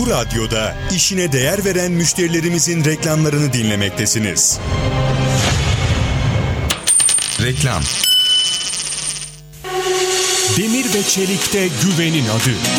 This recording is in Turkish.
Bu radyoda işine değer veren müşterilerimizin reklamlarını dinlemektesiniz. Reklam. Demir ve çelikte güvenin adı.